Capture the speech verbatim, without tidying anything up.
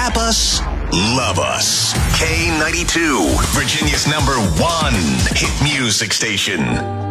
Tap us, love us. K ninety-two, Virginia's number one hit music station.